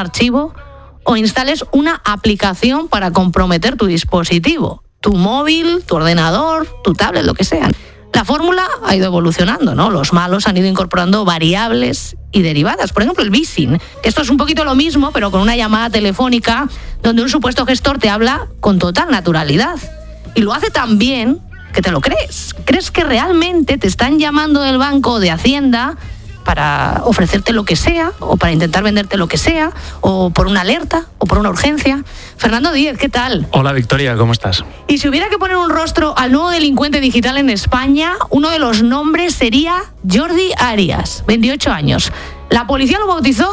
archivo o instales una aplicación para comprometer tu dispositivo, tu móvil, tu ordenador, tu tablet, lo que sea. La fórmula ha ido evolucionando, ¿no? Los malos han ido incorporando variables y derivadas. Por ejemplo, el phishing. Esto es un poquito lo mismo, pero con una llamada telefónica donde un supuesto gestor te habla con total naturalidad. Y lo hace tan bien que te lo crees. ¿Crees que realmente te están llamando del banco o de Hacienda para ofrecerte lo que sea, o para intentar venderte lo que sea, o por una alerta, o por una urgencia? Fernando Díez, ¿qué tal? Hola Victoria, ¿cómo estás? Y si hubiera que poner un rostro al nuevo delincuente digital en España, uno de los nombres sería Jordi Arias, 28 años. La policía lo bautizó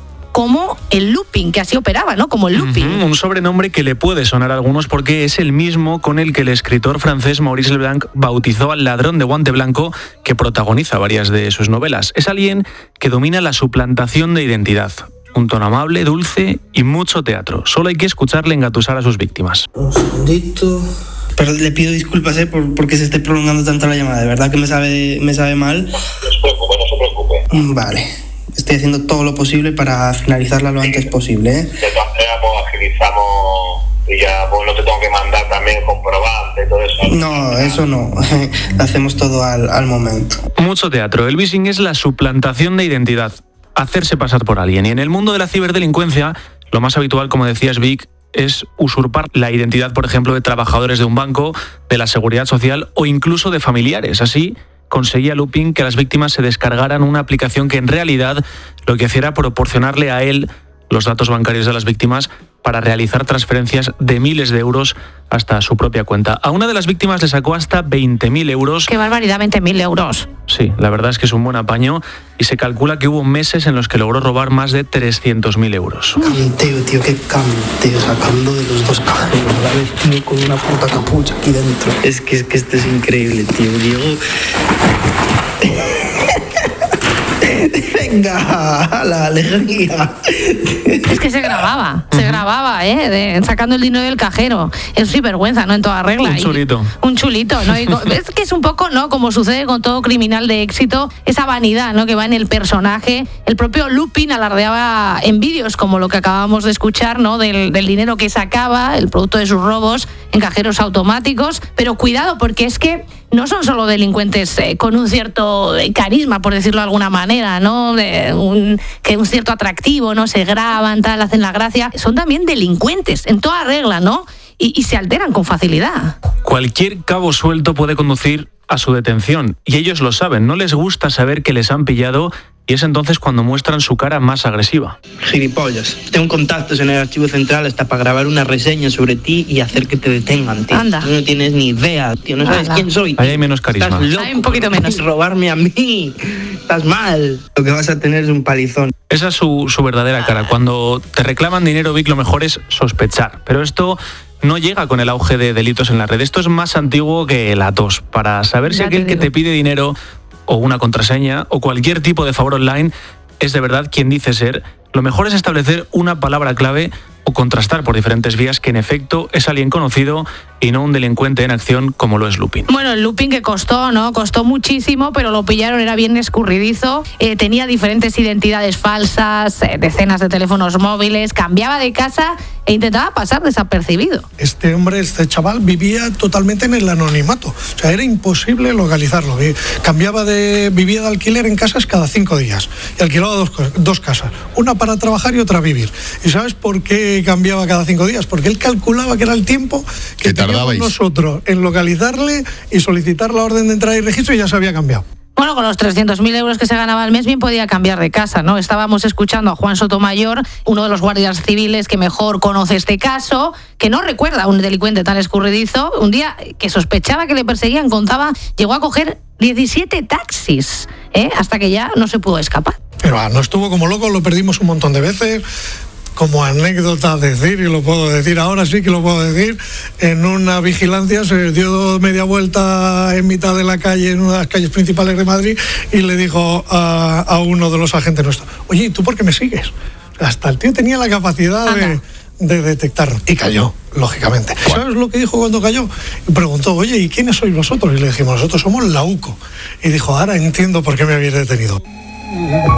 como el Lupin, que así operaba, ¿no? Como el Lupin. Un sobrenombre que le puede sonar a algunos porque es el mismo con el que el escritor francés Maurice Leblanc bautizó al ladrón de guante blanco que protagoniza varias de sus novelas. Es alguien que domina la suplantación de identidad. Un tono amable, dulce y mucho teatro. Solo hay que escucharle engatusar a sus víctimas. Un segundito. Pero le pido disculpas porque se esté prolongando tanto la llamada. De verdad que me sabe mal. No se preocupe. Vale. Estoy haciendo todo lo posible para finalizarla lo antes posible, ¿eh? De todas maneras, pues agilizamos y ya pues no te tengo que mandar también el comprobante y todo eso. No, eso no. Hacemos todo al momento. Mucho teatro. El phishing es la suplantación de identidad. Hacerse pasar por alguien. Y en el mundo de la ciberdelincuencia, lo más habitual, como decías Vic, es usurpar la identidad, por ejemplo, de trabajadores de un banco, de la seguridad social o incluso de familiares. Así conseguía Lupin que las víctimas se descargaran una aplicación que en realidad lo que hacía era proporcionarle a él los datos bancarios de las víctimas para realizar transferencias de miles de euros hasta su propia cuenta. A una de las víctimas le sacó hasta 20.000 euros. ¡Qué barbaridad, 20.000 euros! Sí, la verdad es que es un buen apaño y se calcula que hubo meses en los que logró robar más de 300.000 euros. Canteo, tío, qué canteo, sacando de los dos cajeros a la vez, tío, con una puta capucha aquí dentro. Es que esto es increíble, tío, Diego. Venga, la alegría. Es que se grababa, sacando el dinero del cajero. Es sinvergüenza, ¿no? En toda regla. Un chulito. Un chulito, ¿no? Y es que es un poco, ¿no? Como sucede con todo criminal de éxito, esa vanidad, ¿no? Que va en el personaje. El propio Lupin alardeaba en vídeos, como lo que acabamos de escuchar, ¿no? Del dinero que sacaba, el producto de sus robos en cajeros automáticos. Pero cuidado, porque es que no son solo delincuentes con un cierto carisma, por decirlo de alguna manera, ¿no? Un cierto atractivo, ¿no? Se graban, tal, hacen la gracia. Son también delincuentes, en toda regla, ¿no? Y se alteran con facilidad. Cualquier cabo suelto puede conducir a su detención. Y ellos lo saben, no les gusta saber que les han pillado. Y es entonces cuando muestran su cara más agresiva. Gilipollas. Tengo contactos en el archivo central hasta para grabar una reseña sobre ti y hacer que te detengan, tío. Anda. Tú no tienes ni idea, tío. No sabes quién soy. Ahí hay menos carisma. Estás loco. Hay un poquito menos. Robarme a mí. Estás mal. Lo que vas a tener es un palizón. Esa es su verdadera cara. Cuando te reclaman dinero, Vic, lo mejor es sospechar. Pero esto no llega con el auge de delitos en la red. Esto es más antiguo que la tos. Para saber si aquel que te pide dinero o una contraseña o cualquier tipo de favor online es de verdad quien dice ser, lo mejor es establecer una palabra clave o contrastar por diferentes vías que en efecto es alguien conocido y no un delincuente en acción como lo es Lupin. Bueno, el Lupin que costó, ¿no? Costó muchísimo, pero lo pillaron, era bien escurridizo, tenía diferentes identidades falsas, decenas de teléfonos móviles, cambiaba de casa e intentaba pasar desapercibido. Este chaval vivía totalmente en el anonimato, o sea, era imposible localizarlo. Vivía de alquiler en casas cada 5 días y alquilaba dos casas, una para trabajar y otra a vivir. ¿Y sabes por qué cambiaba cada 5 días? Porque él calculaba que era el tiempo que teníamos nosotros en localizarle y solicitar la orden de entrada y registro, y ya se había cambiado. Bueno, con los 300.000 euros que se ganaba al mes bien podía cambiar de casa, ¿no? Estábamos escuchando a Juan Sotomayor, uno de los guardias civiles que mejor conoce este caso, que no recuerda a un delincuente tan escurridizo. Un día que sospechaba que le perseguían, contaba, llegó a coger 17 taxis, hasta que ya no se pudo escapar. Pero no estuvo como loco, lo perdimos un montón de veces. Como anécdota decir, y lo puedo decir ahora, sí que lo puedo decir, en una vigilancia se dio media vuelta en mitad de la calle, en una de las calles principales de Madrid, y le dijo a uno de los agentes nuestros: oye, ¿y tú por qué me sigues? Hasta el tío tenía la capacidad de detectarlo. Y cayó, lógicamente. ¿Sabes lo que dijo cuando cayó? Y preguntó: oye, ¿y quiénes sois vosotros? Y le dijimos: nosotros somos la UCO. Y dijo: ahora entiendo por qué me habéis detenido.